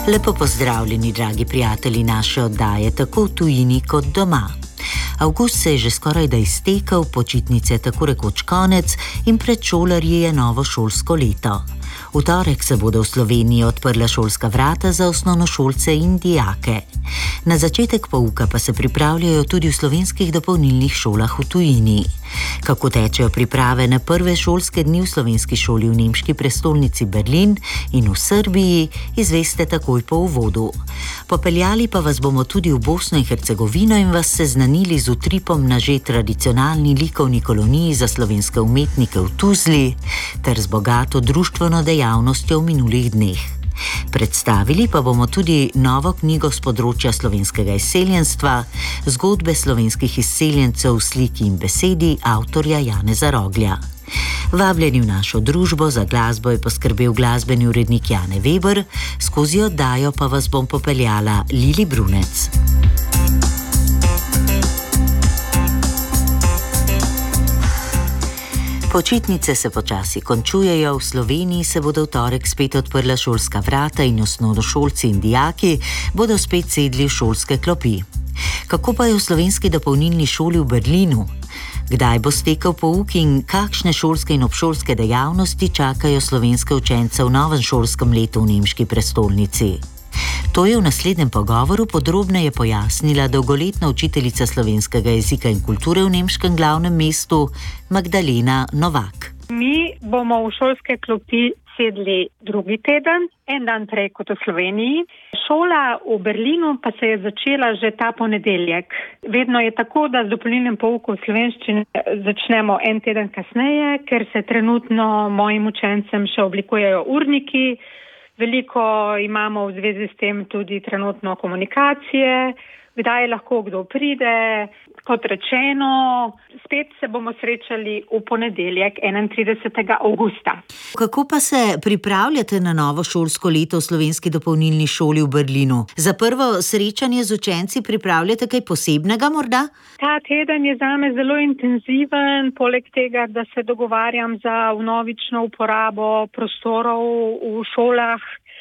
Lepo pozdravljeni, dragi prijatelji naše oddaje, tako v tujini kot doma. Avgust se je že skorajda iztekel, počitnice tako rekoč konec in pred šolarji je novo šolsko leto. V torek se bodo v Sloveniji odprla šolska vrata za osnovnošolce in dijake. Na začetek pouka pa se pripravljajo tudi v slovenskih dopolnilnih šolah v tujini. Kako tečejo priprave na prve šolske dni v slovenski šoli v nemški prestolnici Berlin in v Srbiji, izveste takoj po uvodu. Popeljali pa vas bomo tudi v Bosno in Hercegovino in vas seznanili z utripom na že tradicionalni likovni koloniji za slovenske umetnike v Tuzli ter z bogato društveno dejavnostjo v minulih dneh. Predstavili pa bomo tudi novo knjigo z področja slovenskega izseljenstva, zgodbe slovenskih izseljencev v sliki in besedi avtorja Janeza Roglja. Vabljeni v našo družbo, za glasbo je poskrbel glasbeni urednik Jane Weber, skozi oddajo pa vas bom popeljala Lili Brunec. Počitnice se počasi končujejo, v Sloveniji se bodo v torek spet odprla šolska vrata in osnovnošolci in dijaki bodo spet sedli v šolske klopi. Kako pa je v slovenski dopolnilni šoli v Berlinu? Kdaj bo stekel pouk in kakšne šolske in obšolske dejavnosti čakajo slovenske učence v novem šolskem letu v nemški prestolnici? To je v naslednjem pogovoru podrobneje pojasnila dolgoletna učiteljica slovenskega jezika in kulture v nemškem glavnem mestu Magdalena Novak. Mi bomo v šolske klopi sedli drugi teden, en dan prej kot v Sloveniji. Šola v Berlinu pa se je začela že ta ponedeljek. Vedno je tako, da z dopolnilnim poukom slovenščine začnemo en teden kasneje, ker se trenutno mojim učencem še oblikujejo urniki. Veliko imamo v zvezi s tem tudi trenutno komunikacije, kdaj lahko kdo pride. Kot rečeno, spet se bomo srečali v ponedeljek 31. avgusta. Kako pa se pripravljate na novo šolsko leto v slovenski dopolnilni šoli v Berlinu? Za prvo srečanje z učenci pripravljate kaj posebnega morda? Ta teden je zame zelo intenziven, poleg tega, da se dogovarjam za vnovično uporabo prostorov v šolah,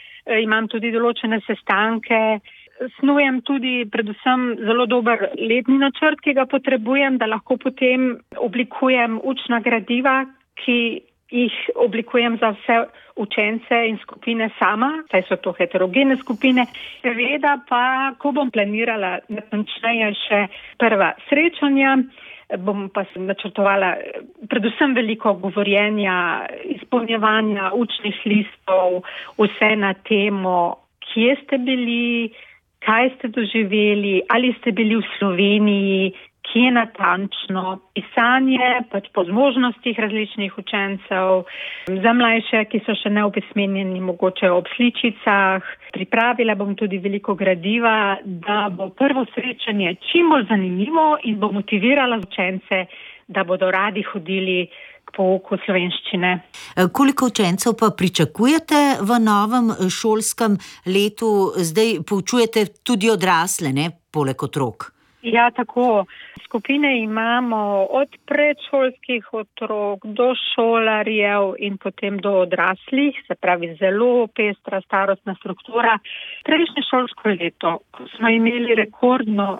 imam tudi določene sestanke. Snujem tudi predvsem zelo dober letni načrt, ki ga potrebujem, da lahko potem oblikujem učna gradiva, ki jih oblikujem za vse učence in skupine sama, saj so to heterogene skupine. Seveda pa, ko bom planirala natančneje še prva srečanja, bom pa načrtovala predvsem veliko govorjenja, izpolnjevanja učnih listov, vse na temo, kje ste bili, kaj ste doživeli, ali ste bili v Sloveniji, kje natančno, pisanje pač po zmožnostih različnih učencev, za mlajše, ki so še neopismenjeni, mogoče ob sličicah. Pripravila bom tudi veliko gradiva, da bo prvo srečanje čim bolj zanimivo in bo motivirala učence, da bodo radi hodili k pouku slovenščine. Koliko učencev pa pričakujete v novem šolskem letu? Zdaj poučujete tudi odrasle, ne, poleg otrok. Ja, tako. Skupine imamo od predšolskih otrok do šolarjev in potem do odraslih, se pravi zelo pestra starostna struktura. Prejšnje šolsko leto smo imeli rekordno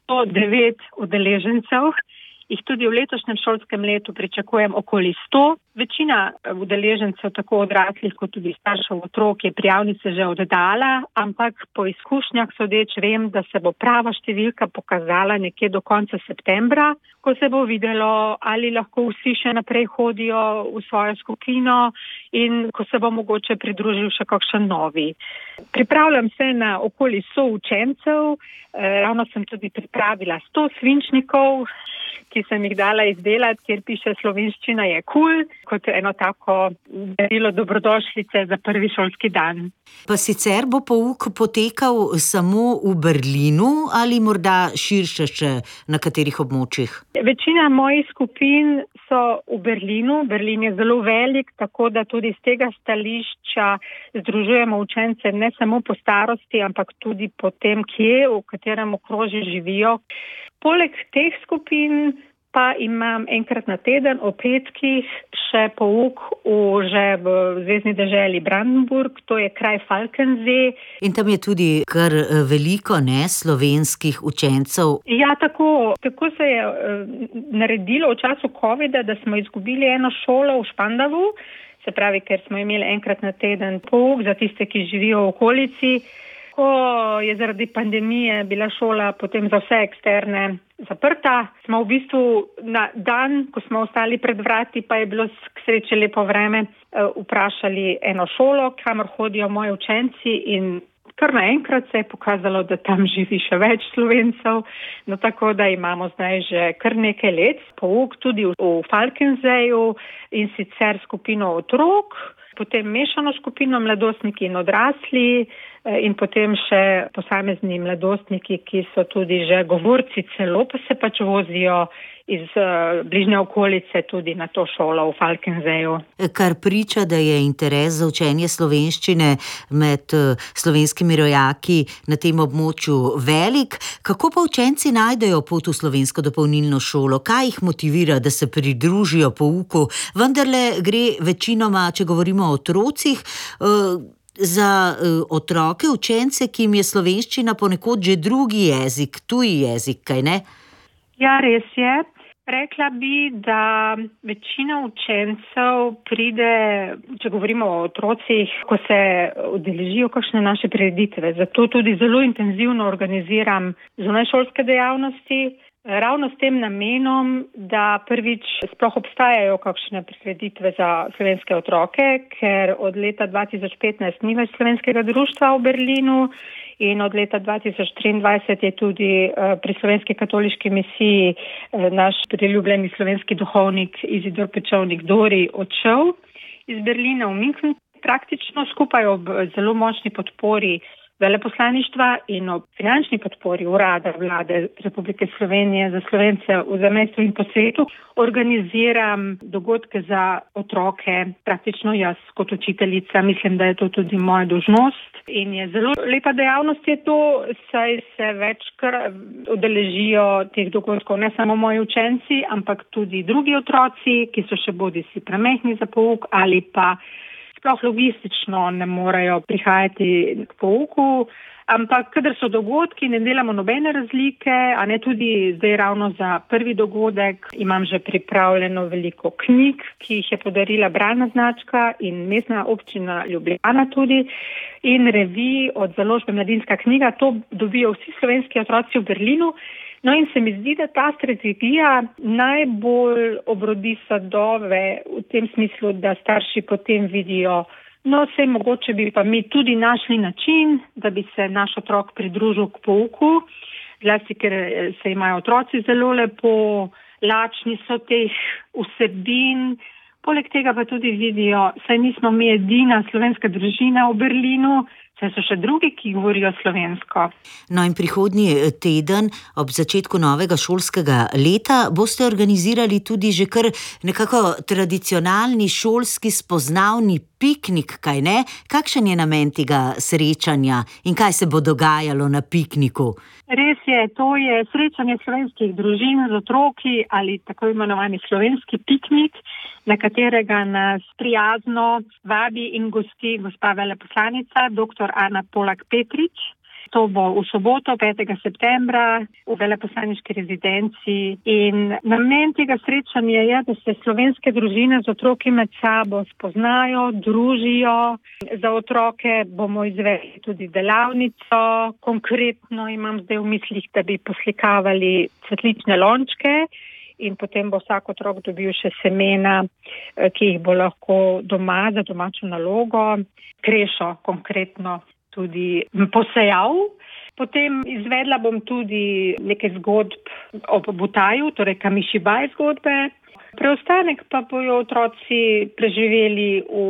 109 udeležencev, jih tudi v letošnjem šolskem letu pričakujem okoli 100. Večina udeležencev, tako odraslih kot tudi staršev otrok, je prijavnice že oddala, ampak po izkušnjah sodeč vem, da se bo prava številka pokazala nekje do konca septembra, ko se bo videlo, ali lahko vsi še naprej hodijo v svojo skupino in ko se bo mogoče pridružil še kakšen novi. Pripravljam se na okoli 100 učencev, ravno sem tudi pripravila 100 svinčnikov, ki sem jih dala izdelati, kjer piše slovenščina je kul, kot eno tako darilo dobrodošlice za prvi šolski dan. Pa sicer bo pouk potekal samo v Berlinu ali morda širše še na katerih območjih? Večina mojih skupin so v Berlinu. Berlin je zelo velik, tako da tudi z tega stališča združujemo učence ne samo po starosti, ampak tudi po tem, kje, v katerem okrožju živijo. Poleg teh skupin pa imam enkrat na teden ob petkih še pouk že v zvezni deželi Brandenburg, to je kraj Falkensee. In tam je tudi kar veliko slovenskih učencev. Ja, tako se je naredilo v času covida, da smo izgubili eno šolo v Špandavu, se pravi, ker smo imeli enkrat na teden pouk za tiste, ki živijo v okolici. Ko je zaradi pandemije bila šola potem za vse eksterne zaprta, smo v bistvu na dan, ko smo ostali pred vrati, pa je bilo k sreči lepo vreme, vprašali eno šolo, kamor hodijo moji učenci in kar naenkrat se je pokazalo, da tam živi še več Slovencev, no tako da imamo zdaj že kar nekaj let pouk tudi v Falkenseeju in sicer skupino otrok, potem mešano skupino mladostniki in odrasli in potem še posamezni mladostniki, ki so tudi že govorci celo, pa se pač vozijo iz bližnje okolice tudi na to šolo v Falkenseeju. Kar priča, da je interes za učenje slovenščine med slovenskimi rojaki na tem območju velik. Kako pa učenci najdejo pot v slovensko dopolnilno šolo? Kaj jih motivira, da se pridružijo pouku? Vendarle gre večinoma, če govorimo o otrocih, za otroke, učence, ki jim je slovenščina ponekod že drugi jezik, tuji jezik, kaj ne? Ja, res je. Rekla bi, da večina učencev pride, če govorimo o otrocih, ko se udeležijo kakšne naše prireditve. Zato tudi zelo intenzivno organiziram zunajšolske dejavnosti, ravno s tem namenom, da prvič sploh obstajajo kakšne prireditve za slovenske otroke, ker od leta 2015 ni več slovenskega društva v Berlinu in od leta 2023 je tudi pri Slovenski katoliški misiji naš priljubljeni slovenski duhovnik Izidor Pečovnik Dori odšel iz Berlina v München, praktično skupaj ob zelo močni podpori veleposlaništva in ob finančni podpori urada vlade Republike Slovenije za Slovence v zamejstvu in po svetu organiziram dogodke za otroke, praktično jaz kot učiteljica. Mislim, da je to tudi moja dolžnost in je zelo lepa dejavnost je to, saj se večkrat udeležijo teh dogodkov ne samo moji učenci, ampak tudi drugi otroci, ki so še bodisi premehni za pouk ali pa sploh logistično ne morejo prihajati k pouku, ampak kadar so dogodki, ne delamo nobene razlike, a ne tudi zdaj ravno za prvi dogodek. Imam že pripravljeno veliko knjig, ki jih je podarila bralna značka in mestna občina Ljubljana tudi in revij od založbe Mladinska knjiga. To dobijo vsi slovenski otroci v Berlinu. No in se mi zdi, da ta strategija najbolj obrodi sadove v tem smislu, da starši potem vidijo, no sej mogoče bi pa mi tudi našli način, da bi se naš otrok pridružil k pouku, zlasti ker se imajo otroci zelo lepo, lačni so teh vsebin, poleg tega pa tudi vidijo, saj nismo mi edina slovenska družina v Berlinu, saj so še drugi, ki govorijo slovensko. No in prihodnji teden, ob začetku novega šolskega leta, boste organizirali tudi že kar nekako tradicionalni šolski spoznavni piknik, kaj ne? Kakšen je namen tega srečanja in kaj se bo dogajalo na pikniku? Res je, to je srečanje slovenskih družin z otroki ali tako imenovani slovenski piknik, na katerega nas prijazno vabi in gosti gospa veleposlanica dr. Ana Polak-Petrič. To bo v soboto, 5. septembra, v veleposlaniški rezidenci. In namen tega srečanja je, da se slovenske družine z otroki med sabo spoznajo, družijo. Za otroke bomo izvedli tudi delavnico. Konkretno imam zdaj v mislih, da bi poslikavali cvetlične lončke in potem bo vsak otrok dobil še semena, ki jih bo lahko doma za domačo nalogo, krešo konkretno tudi posejal. Potem izvedla bom tudi nekaj zgodb o Butaju, torej Kamišibaj zgodbe. Preostanek pa bojo otroci preživeli v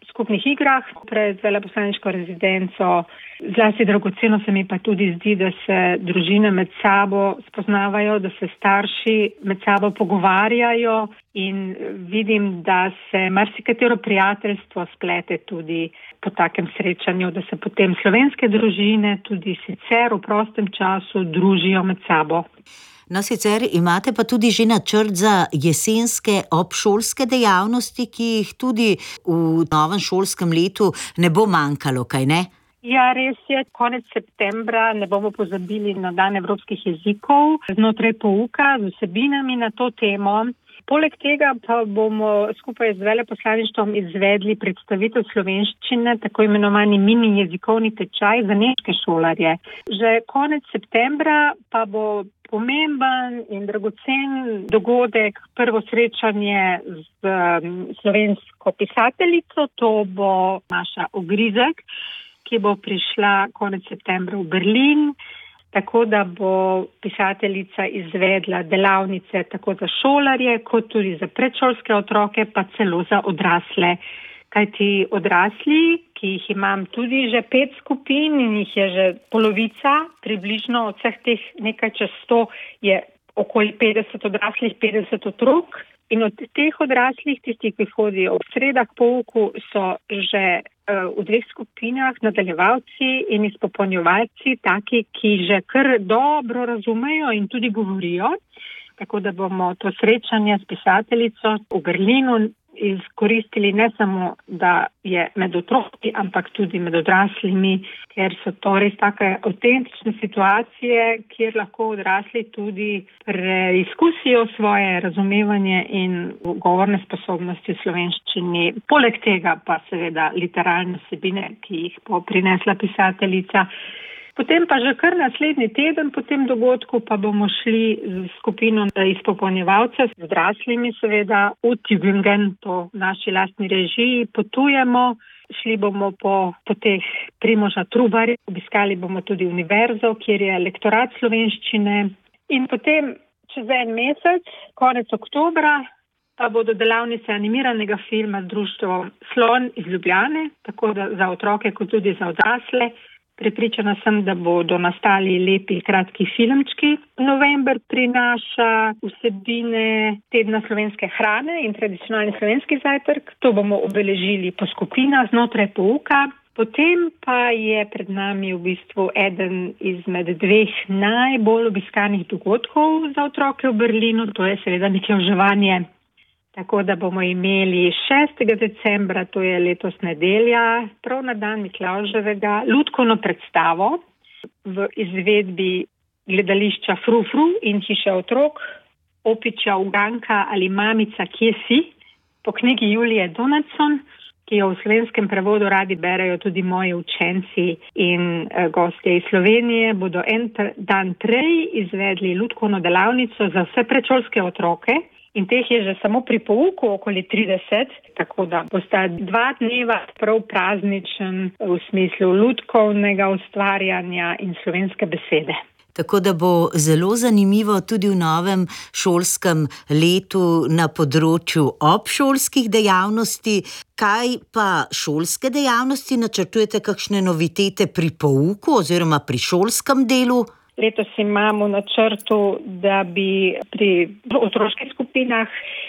skupnih igrah pred veleposlaniško rezidenco. Zlasti dragoceno se mi pa tudi zdi, da se družine med sabo spoznavajo, da se starši med sabo pogovarjajo in vidim, da se marsikatero prijateljstvo splete tudi po takem srečanju, da se potem slovenske družine tudi sicer v prostem času družijo med sabo. No, sicer imate pa tudi že načrt za jesenske obšolske dejavnosti, ki jih tudi v novem šolskem letu ne bo manjkalo, kaj ne? Ja, res je, konec septembra ne bomo pozabili na dan evropskih jezikov znotraj pouka z vsebinami na to temo. Poleg tega pa bomo skupaj z veleposlaništvom izvedli predstavitev slovenščine, tako imenovani mini jezikovni tečaj za nemške šolarje. Že konec septembra pa bo pomemben in dragocen dogodek, prvo srečanje z slovensko pisateljico, to bo Maša Ogrizek, ki bo prišla konec septembra v Berlin. Tako da bo pisateljica izvedla delavnice tako za šolarje, kot tudi za predšolske otroke, pa celo za odrasle. Kajti odrasli, ki jih imam tudi že 5 skupin in jih je že polovica, približno od vseh teh nekaj čez 100 je okoli 50 odraslih, 50 otrok. In od teh odraslih, tistih, ki hodijo ob sredah pouku, so že v 2 skupinah nadaljevalci in izpopolnjevalci, taki, ki že kar dobro razumejo in tudi govorijo. Tako da bomo to srečanje s pisateljico v Berlinu izkoristili ne samo, da je med otroki, ampak tudi med odraslimi, ker so to res take avtentične situacije, kjer lahko odrasli tudi preizkusijo svoje razumevanje in govorne sposobnosti v slovenščini. Poleg tega pa seveda literarne vsebine, ki jih bo prinesla pisateljica. Potem pa že kar naslednji teden po tem dogodku pa bomo šli z skupino izpopolnjevalcev, z odraslimi seveda, v Tübingen, po naši lastni režiji, potujemo. Šli bomo po poteh Primoža Trubarja, obiskali bomo tudi univerzo, kjer je lektorat slovenščine. In potem čez en mesec, konec oktobra, pa bodo delavnice animiranega filma z društvom Slon iz Ljubljane, tako da za otroke kot tudi za odrasle. Prepričana sem, da bodo nastali lepi kratki filmčki. November prinaša vsebine tedna slovenske hrane in tradicionalni slovenski zajtrk. To bomo obeležili po skupinah znotraj pouka. Potem pa je pred nami v bistvu eden izmed 2 najbolj obiskanih dogodkov za otroke v Berlinu. To je seveda Miklavževanje. Tako da bomo imeli 6. decembra, to je letos nedelja, prav na dan Miklavževega, lutkovno predstavo v izvedbi gledališča Fru Fru in Hiša otrok, Opičja uganka ali Mamica, kje si, po knjigi Julije Donaldson, ki jo v slovenskem prevodu radi berejo tudi moji učenci in gostje iz Slovenije, bodo en dan prej izvedli lutkovno delavnico za vse predšolske otroke. In teh je že samo pri pouku okoli 30, tako da bosta 2 dneva prav prazničen v smislu lutkovnega ustvarjanja in slovenske besede. Tako da bo zelo zanimivo tudi v novem šolskem letu na področju obšolskih dejavnosti. Kaj pa šolske dejavnosti? Načrtujete kakšne novitete pri pouku oziroma pri šolskem delu? Letos imamo na načrtu, da bi pri otroških skupinah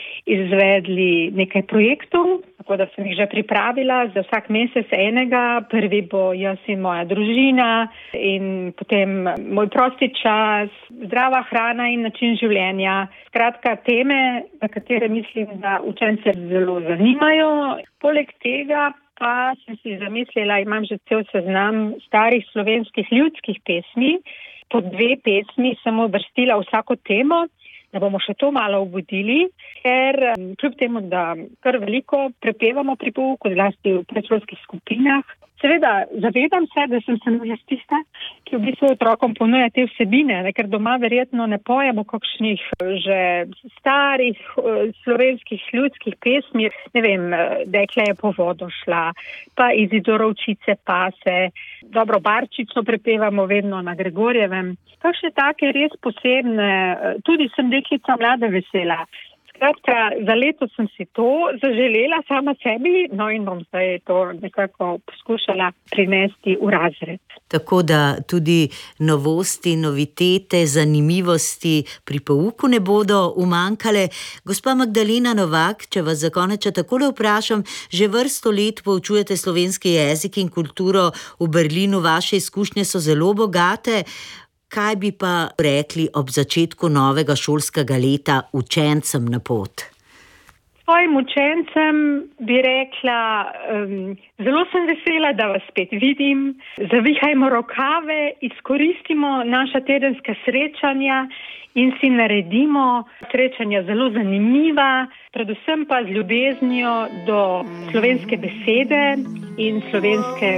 izvedli nekaj projektov, tako da sem jih že pripravila za vsak mesec enega. Prvi bo jaz in moja družina in potem moj prosti čas, zdrava hrana in način življenja. Skratka, teme, na katere mislim, da učence zelo zanimajo. Poleg tega pa sem si zamislila, imam že cel seznam starih slovenskih ljudskih pesmi. Po 2 pesmi sem uvrstila vsako temo, da bomo še to malo obudili, ker kljub temu, da kar veliko prepevamo pri pouku, zlasti v predšolskih skupinah. Seveda, zavedam se, da sem jaz tista, ki v bistvu otrokom ponuja te vsebine, ker doma verjetno ne pojemo kakšnih že starih slovenskih ljudskih pesmi. Ne vem, Dekle je po vodo šla, pa Izidorovčice pase, dobro Barčico prepevamo vedno na Gregorjevem. Kakšne take res posebne, tudi Sem deklica mlada vesela. Skratka, za leto sem si to zaželela sama sebi, no in bom zdaj to nekako poskušala prinesti v razred. Tako da tudi novosti, novitete, zanimivosti pri pouku ne bodo umanjkale. Gospa Magdalena Novak, če vas za konec takole vprašam, že vrsto let poučujete slovenski jezik in kulturo v Berlinu, vaše izkušnje so zelo bogate. Kaj bi pa rekli ob začetku novega šolskega leta učencem na pot? Svojim učencem bi rekla, zelo sem vesela, da vas spet vidim. Zavihajmo rokave, izkoristimo naša tedenska srečanja in si naredimo srečanja zelo zanimiva, predvsem pa z ljubeznijo do slovenske besede in slovenske